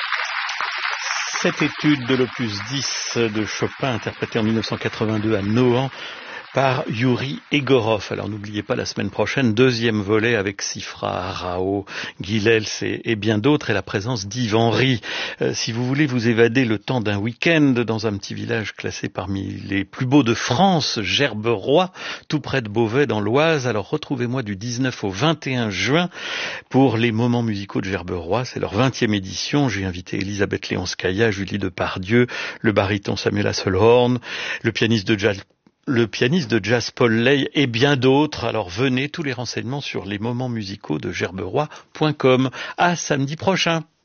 Cette étude de l'opus 10 de Chopin, interprétée en 1982 à Nohant par Youri Egorov. Alors n'oubliez pas, la semaine prochaine, deuxième volet avec Sifra, Rao, Guilels et bien d'autres, et la présence d'Yves Henry. Si vous voulez vous évader le temps d'un week-end dans un petit village classé parmi les plus beaux de France, Gerberoy, tout près de Beauvais dans l'Oise, alors retrouvez-moi du 19 au 21 juin pour les moments musicaux de Gerberoy. C'est leur 20e édition. J'ai invité Elisabeth Léonskaya, Julie Depardieu, le baryton Samuel Hasselhorn, le pianiste de jazz Paul Ley et bien d'autres. Alors venez, tous les renseignements sur les moments musicaux de gerberoy.com. À samedi prochain.